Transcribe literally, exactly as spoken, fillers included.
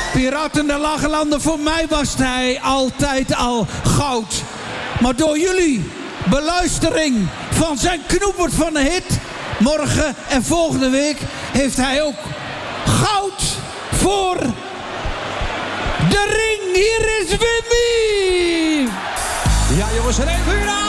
Piraten der Lage Landen, voor mij was hij altijd al goud. Maar door jullie beluistering van zijn knoepert van de hit, morgen en volgende week, heeft hij ook goud voor de ring. Hier is Wimmy! Ja jongens, en even uur